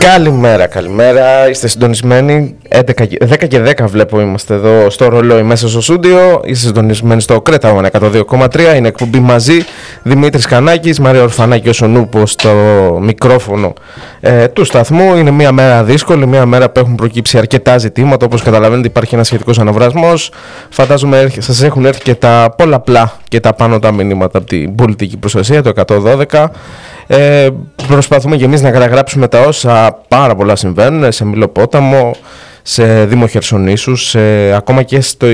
Καλημέρα. Είστε συντονισμένοι. 10 και 10 βλέπω είμαστε εδώ στο ρολόι μέσα στο στούντιο. Είστε συντονισμένοι στο Κρέτα 102,3. Είναι εκπομπή μαζί. Δημήτρης Κανάκης, Μαρία Ορφανάκη, ο Σονούπος στο μικρόφωνο του σταθμού. Είναι μια μέρα δύσκολη, μια μέρα που έχουν προκύψει αρκετά ζητήματα. Όπως καταλαβαίνετε, υπάρχει ένα σχετικός αναβρασμός. Φαντάζομαι σας έχουν έρθει και τα πολλαπλά και τα πάνω τα μηνύματα από την πολιτική προστασία, το 112. Προσπαθούμε και εμείς να καταγράψουμε τα όσα πάρα πολλά συμβαίνουν σε Μιλοπόταμο, σε Δήμο Χερσονήσου, ακόμα και